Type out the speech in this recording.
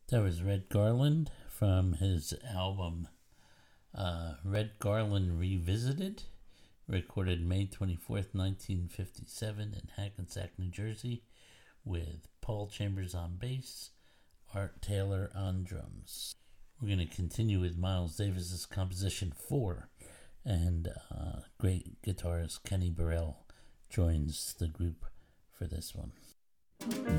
That was Red Garland from his album Red Garland Revisited, recorded May 24th, 1957 in Hackensack, New Jersey, with Paul Chambers on bass, Art Taylor on drums. We're going to continue with Miles Davis's composition 4, and great guitarist Kenny Burrell joins the group for this one.